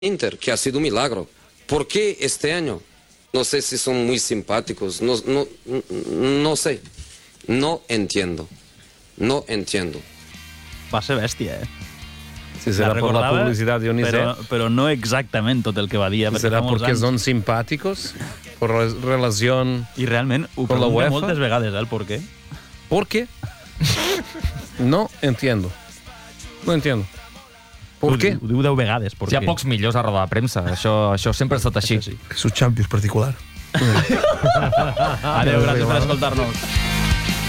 Inter, que ha sido un milagro. ¿Por qué este año? No sé si son muy simpáticos, no sé. No entiendo. No entiendo. Va ser bèstia, eh? Si serà por la publicitat, jo ni sé. Però no exactament tot el que va dir. Si serà perquè són simpàticos, por relació... I realment ho con la pregunta UEFA. moltes vegades, el por què. ¿Por qué? No entiendo. No entiendo. ¿Por qué? Ho diu 10 vegades, por Hi ha què. pocs millors a roda de premsa. Això sempre ha estat així. Sí. Su Champions particular. Adéu, gràcies per escoltar-nos.